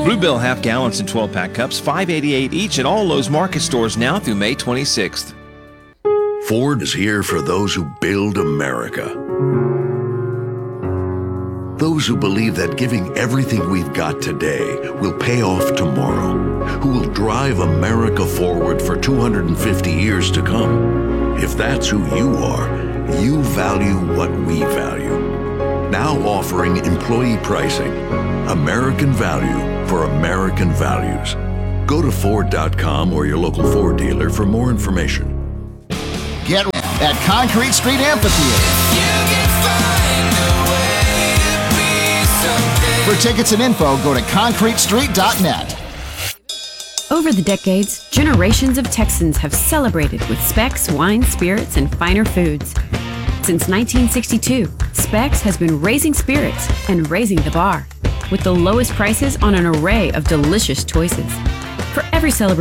Bluebell half gallons and 12-pack cups, $5.88 each at all Lowe's Market stores now through May 26th. Ford is here for those who build America. Those who believe that giving everything we've got today will pay off tomorrow. Who will drive America forward for 250 years to come. If that's who you are, you value what we value. Now offering employee pricing. American value for American values. Go to Ford.com or your local Ford dealer for more information. Get at Concrete Street Amphitheater. For tickets and info, go to concretestreet.net. Over the decades, generations of Texans have celebrated with Specs wine, spirits, and finer foods. Since 1962, Specs has been raising spirits and raising the bar with the lowest prices on an array of delicious choices. For every celebration,